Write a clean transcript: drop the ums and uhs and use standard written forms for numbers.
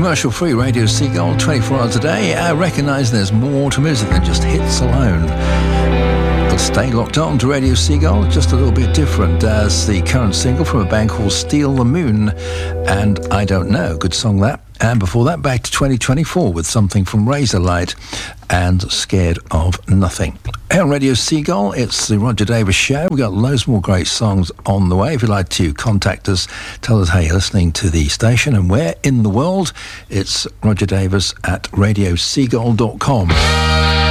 Commercial-free Radio Seagull, 24 hours a day. I recognise there's more to music than just hits alone. But stay locked on to Radio Seagull, just a little bit different as the current single from a band called Steal the Moon and I Don't Know. Good song that. And before that, back to 2024 with something from Razorlight and Scared of Nothing. Here on Radio Seagull, it's the Roger Davis Show. We've got loads more great songs on the way. If you'd like to contact us, tell us how you're listening to the station and where in the world, it's Roger Davis at radioseagull.com.